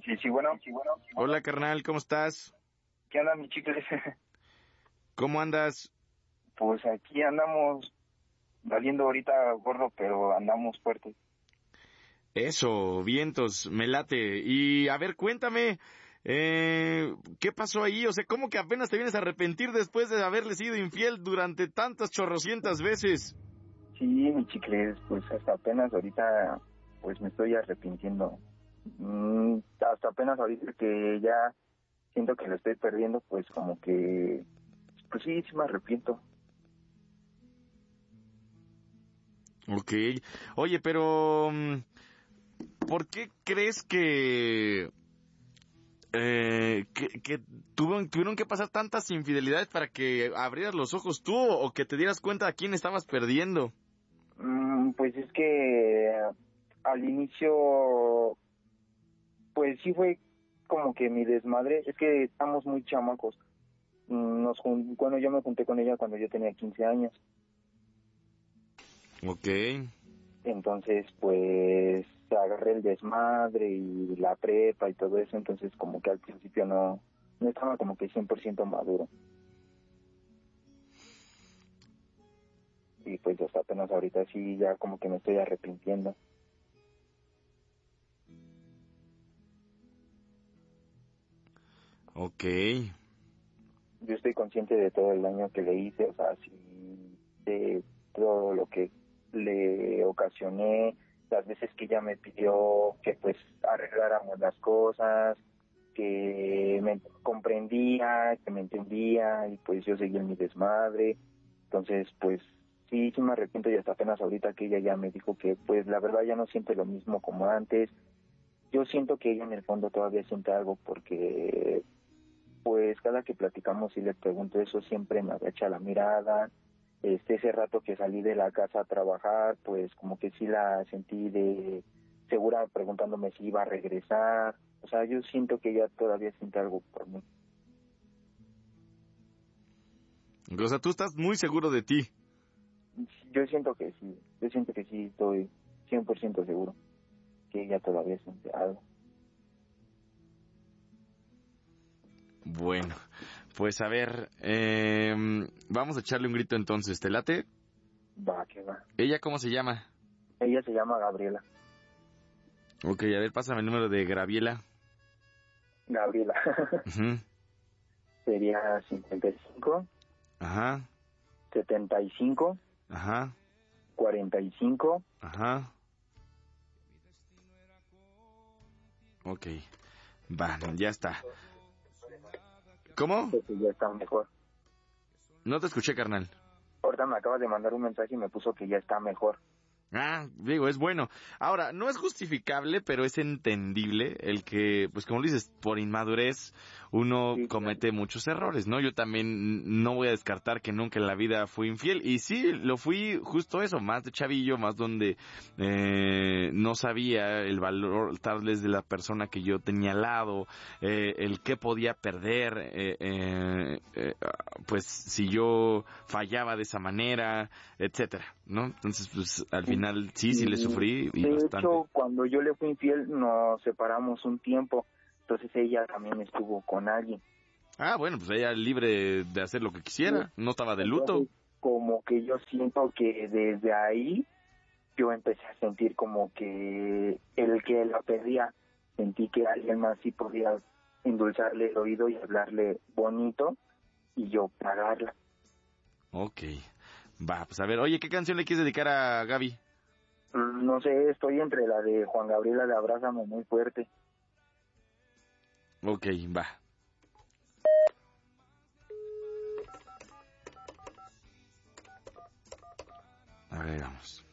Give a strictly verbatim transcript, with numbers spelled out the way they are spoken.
Sí, sí, bueno, sí, bueno. Sí, bueno. Hola, carnal, ¿cómo estás? ¿Qué onda, mi chicle? ¿Cómo andas? Pues aquí andamos valiendo ahorita gordo, pero andamos fuertes. Eso, vientos, me late. Y a ver, cuéntame, eh, ¿qué pasó ahí? O sea, ¿cómo que apenas te vienes a arrepentir después de haberle sido infiel durante tantas chorrocientas veces? Sí, mi chicle, pues hasta apenas ahorita, pues me estoy arrepintiendo. Mm, hasta apenas ahorita que ya siento que lo estoy perdiendo, pues como que, pues sí, sí me arrepiento. Ok. Oye, pero ¿por qué crees que... Eh, que, que tuvieron, tuvieron que pasar tantas infidelidades para que abrieras los ojos tú o que te dieras cuenta a quién estabas perdiendo? Mm, pues es que al inicio, pues sí fue como que mi desmadre. Es que estamos muy chamacos. Nos jun- bueno, yo me junté con ella cuando yo tenía quince años. Ok. Entonces, pues agarré el desmadre y la prepa y todo eso. Entonces, como que al principio no, no estaba como que cien por ciento maduro. Y pues hasta apenas ahorita sí, ya como que me estoy arrepintiendo. Ok. Yo estoy consciente de todo el daño que le hice, o sea, sí, de todo lo que le ocasioné, las veces que ella me pidió que pues arregláramos las cosas, que me comprendía, que me entendía, y pues yo seguía en mi desmadre. Entonces, pues sí, sí me arrepiento, y hasta apenas ahorita que ella ya me dijo que pues la verdad ya no siente lo mismo como antes. Yo siento que ella en el fondo todavía siente algo, porque pues cada que platicamos y le pregunto eso siempre me agacha la mirada. Este, ese rato que salí de la casa a trabajar, pues como que sí la sentí de segura, preguntándome si iba a regresar. O sea, yo siento que ella todavía siente algo por mí. O sea, tú estás muy seguro de ti. Yo siento que sí, yo siento que sí, estoy cien por ciento seguro que ella todavía siente algo. Bueno, pues a ver, eh, vamos a echarle un grito entonces, ¿te late? Va, que va. ¿Ella cómo se llama? Ella se llama Gabriela. Ok, a ver, pásame el número de Graviela. Gabriela. Uh-huh. Sería cincuenta y cinco, Ajá, setenta y cinco, ajá, cuarenta y cinco. ajá. Ok, va, ya está. ¿Cómo? Pues ya está mejor. No te escuché, carnal. Ahorita me acaba de mandar un mensaje y me puso que ya está mejor. Ah, digo, es bueno. Ahora, no es justificable, pero es entendible el que, pues como dices, por inmadurez uno Sí, comete claro. muchos errores, ¿no? Yo también no voy a descartar que nunca en la vida fui infiel. Y sí, lo fui justo eso, más de chavillo, más donde eh, no sabía el valor tal vez de la persona que yo tenía al lado, eh, el qué podía perder, eh, eh, eh, pues si yo fallaba de esa manera, etcétera, ¿no? Entonces, pues al final sí, sí le sufrí y De bastante. hecho, cuando yo le fui infiel nos separamos un tiempo, entonces ella también estuvo con alguien. Ah, bueno, pues ella libre de hacer lo que quisiera, no estaba de luto. Entonces, como que yo siento que desde ahí yo empecé a sentir como que el que la perdía, sentí que alguien más sí podía endulzarle el oído y hablarle bonito y yo pagarla. Ok, va, pues a ver, oye, ¿qué canción le quieres dedicar a Gaby? No sé, estoy entre la de Juan Gabriela de Abrázame muy fuerte. Ok, va. A ver, vamos.